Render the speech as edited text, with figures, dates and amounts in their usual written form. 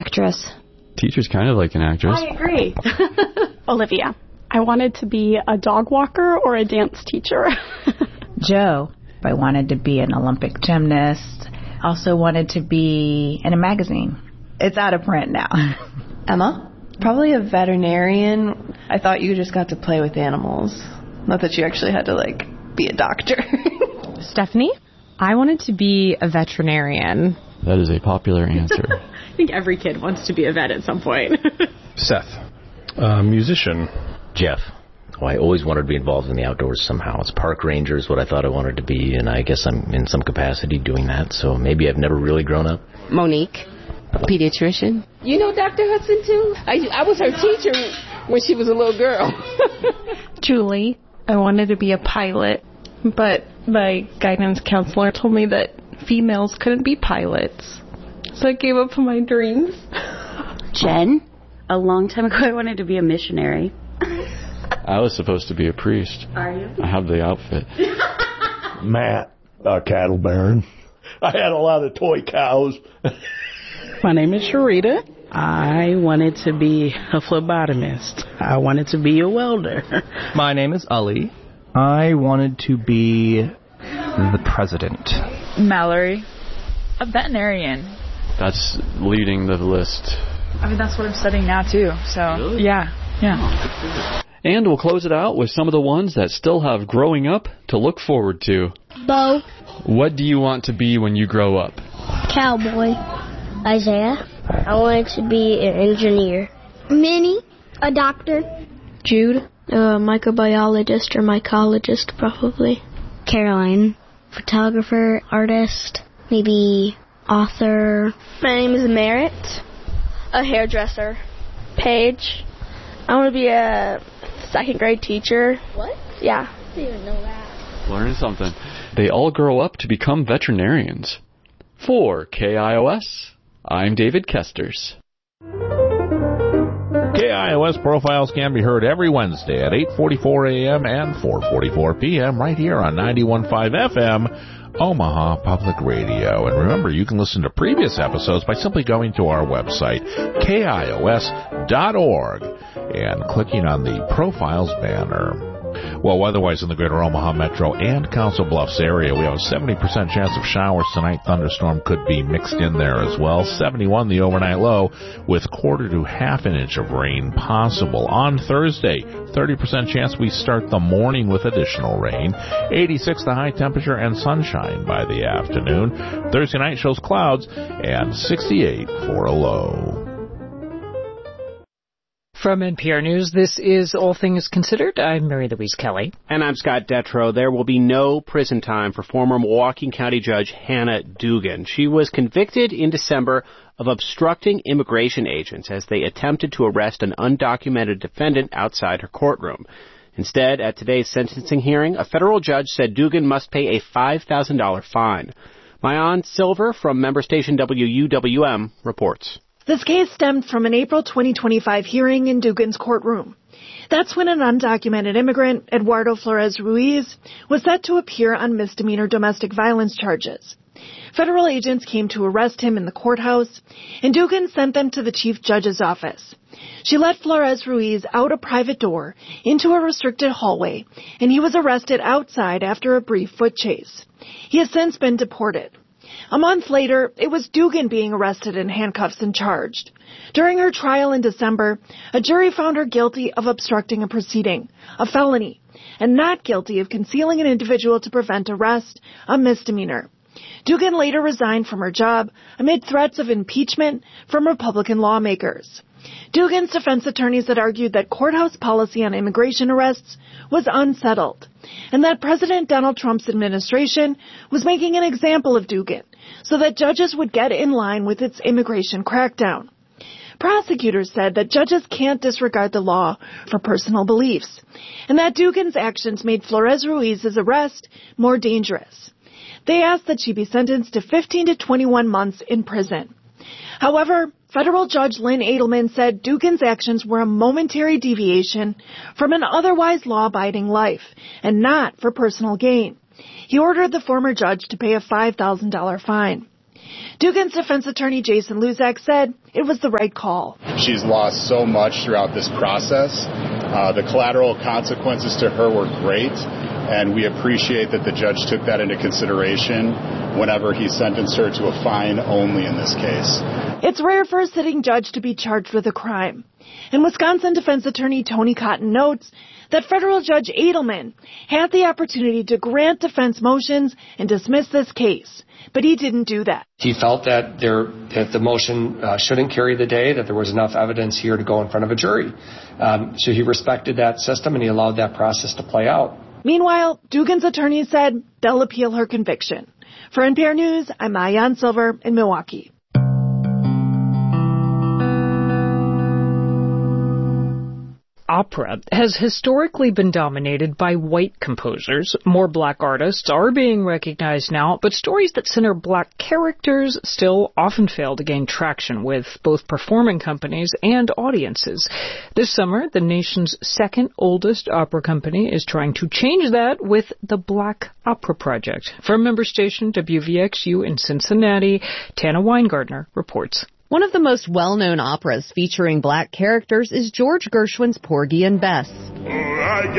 actress. Teacher's kind of like an actress. I agree. Olivia. I wanted to be a dog walker or a dance teacher. Joe. I wanted to be an Olympic gymnast. Also wanted to be in a magazine. It's out of print now. Emma? Probably a veterinarian. I thought you just got to play with animals. Not that you actually had to, be a doctor. Stephanie? I wanted to be a veterinarian. That is a popular answer. I think every kid wants to be a vet at some point. Seth? Musician. Jeff. Oh, I always wanted to be involved in the outdoors somehow. It's park ranger is what I thought I wanted to be, and I guess I'm in some capacity doing that, so maybe I've never really grown up. Monique, a pediatrician. You know Dr. Hudson, too? I was her teacher when she was a little girl. Julie. I wanted to be a pilot, but my guidance counselor told me that females couldn't be pilots, so I gave up on my dreams. Jen. A long time ago, I wanted to be a missionary. I was supposed to be a priest. Are you? I have the outfit. Matt, a cattle baron. I had a lot of toy cows. My name is Sharita. I wanted to be a phlebotomist. I wanted to be a welder. My name is Ali. I wanted to be the president. Mallory, a veterinarian. That's leading the list. I mean, that's what I'm studying now, too. So, really? Yeah. And we'll close it out with some of the ones that still have growing up to look forward to. Bo. What do you want to be when you grow up? Cowboy. Isaiah. I wanted to be an engineer. Minnie. A doctor. Jude. A microbiologist or mycologist, probably. Caroline. Photographer, artist, maybe author. My name is Merritt. A hairdresser. Paige. I want to be a second grade teacher. What? Yeah. I didn't even know that. Learning something. They all grow up to become veterinarians. For KIOS, I'm David Kesters. KIOS profiles can be heard every Wednesday at 8:44 a.m. and 4:44 p.m. right here on 91.5 FM. Omaha Public Radio. And remember, you can listen to previous episodes by simply going to our website, KIOS.org, and clicking on the Profiles banner. Well, weather-wise in the greater Omaha Metro and Council Bluffs area, we have a 70% chance of showers tonight. Thunderstorm could be mixed in there as well. 71 the overnight low with quarter to half an inch of rain possible. On Thursday, 30% chance we start the morning with additional rain. 86 the high temperature and sunshine by the afternoon. Thursday night shows clouds and 68 for a low. From NPR News, this is All Things Considered. I'm Mary Louise Kelly. And I'm Scott Detrow. There will be no prison time for former Milwaukee County Judge Hannah Dugan. She was convicted in December of obstructing immigration agents as they attempted to arrest an undocumented defendant outside her courtroom. Instead, at today's sentencing hearing, a federal judge said Dugan must pay a $5,000 fine. Maayan Silver from member station WUWM reports. This case stemmed from an April 2025 hearing in Dugan's courtroom. That's when an undocumented immigrant, Eduardo Flores Ruiz, was set to appear on misdemeanor domestic violence charges. Federal agents came to arrest him in the courthouse, and Dugan sent them to the chief judge's office. She let Flores Ruiz out a private door into a restricted hallway, and he was arrested outside after a brief foot chase. He has since been deported. A month later, it was Dugan being arrested in handcuffs and charged. During her trial in December, a jury found her guilty of obstructing a proceeding, a felony, and not guilty of concealing an individual to prevent arrest, a misdemeanor. Dugan later resigned from her job amid threats of impeachment from Republican lawmakers. Dugan's defense attorneys had argued that courthouse policy on immigration arrests was unsettled, and that President Donald Trump's administration was making an example of Dugan so that judges would get in line with its immigration crackdown. Prosecutors said that judges can't disregard the law for personal beliefs, and that Dugan's actions made Flores Ruiz's arrest more dangerous. They asked that she be sentenced to 15 to 21 months in prison. However, federal judge Lynn Edelman said Dugan's actions were a momentary deviation from an otherwise law-abiding life and not for personal gain. He ordered the former judge to pay a $5,000 fine. Dugan's defense attorney Jason Luzak said it was the right call. She's lost so much throughout this process. The collateral consequences to her were great, and we appreciate that the judge took that into consideration whenever he sentenced her to a fine only in this case. It's rare for a sitting judge to be charged with a crime. And Wisconsin defense attorney Tony Cotton notes that federal judge Edelman had the opportunity to grant defense motions and dismiss this case, but he didn't do that. He felt that the motion shouldn't carry the day, that there was enough evidence here to go in front of a jury. So he respected that system and he allowed that process to play out. Meanwhile, Dugan's attorney said they'll appeal her conviction. For NPR News, I'm Maayan Silver in Milwaukee. Opera has historically been dominated by white composers. More black artists are being recognized now, but stories that center black characters still often fail to gain traction with both performing companies and audiences. This summer, the nation's second oldest opera company is trying to change that with the Black Opera Project. From member station WVXU in Cincinnati, Tana Weingartner reports. One of the most well-known operas featuring black characters is George Gershwin's Porgy and Bess. I